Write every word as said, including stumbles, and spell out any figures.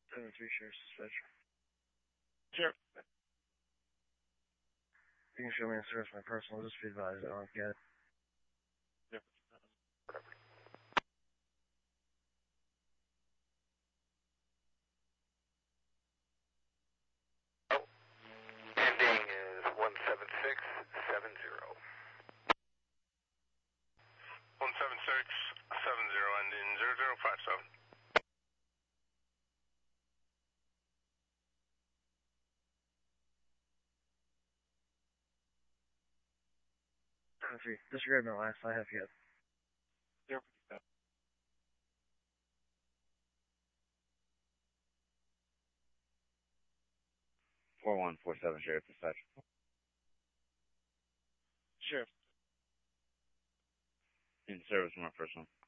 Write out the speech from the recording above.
seven three, Sheriff Dispatcher. Sheriff. You can show me and search my personal, just be advised, I don't get it. Yep. Ending is one seven six seven zero. one seven six seven zero, ending zero zero five seven. seven three, disregard my last, I have yet. Yep. four one four seven, Sheriff Dispatcher. Sheriff. In service from our first one.